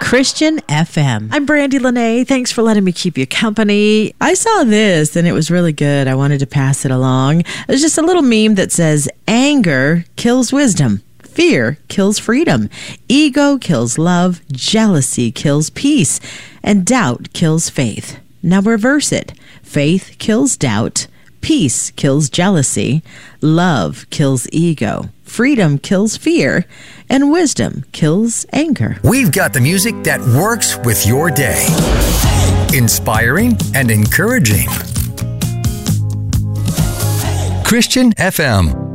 Christian FM. I'm Brandy Lene. Thanks for letting me keep you company. I saw this and it was really good. I wanted to pass it along. It's just a little meme that says, anger kills wisdom. Fear kills freedom. Ego kills love. Jealousy kills peace. And doubt kills faith. Now reverse it. Faith kills doubt. Peace kills jealousy. Love kills ego. Freedom kills fear. And wisdom kills anger. We've got the music that works with your day. Inspiring and encouraging. Christian FM.